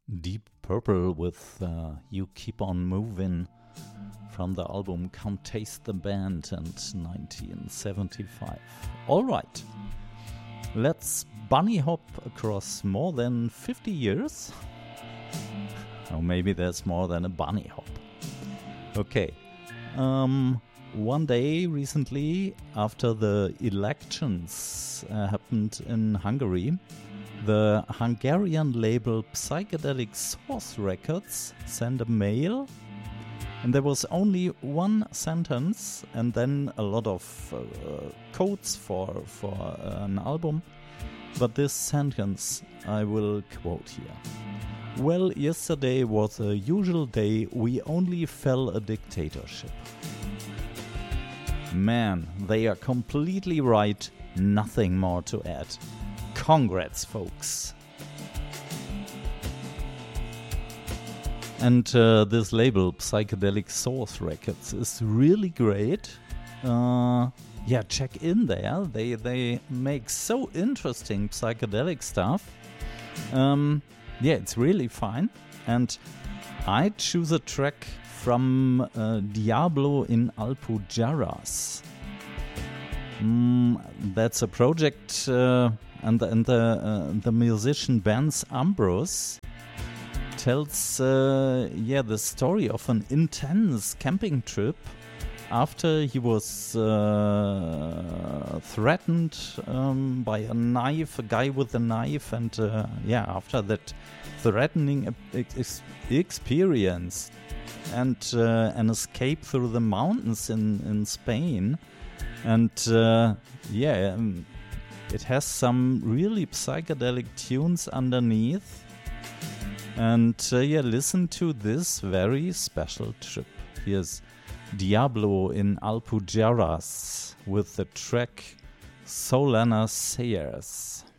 Deep Purple with You Keep On Moving from the album Can't Taste the Band and 1975. Alright, let's bunny hop across more than 50 years. Or maybe there's more than a bunny hop. Okay, one day recently, after the elections happened in Hungary, the Hungarian label Psychedelic Source Records sent a mail, and there was only one sentence and then a lot of codes for an album. But this sentence I will quote here. Well, yesterday was a usual day, we only fell a dictatorship. Man, they are completely right, nothing more to add. Congrats, folks. And this label, Psychedelic Source Records, is really great. Yeah, check in there. They make so interesting psychedelic stuff. Yeah, it's really fine. And I choose a track from Diablo in Alpujarras. That's a project, and the musician Vance Ambrose tells the story of an intense camping trip after he was threatened by a guy with a knife, and after that threatening experience and an escape through the mountains in Spain. And it has some really psychedelic tunes underneath. And listen to this very special trip. Here's Diablo in Alpujarras with the track Solana Sayers.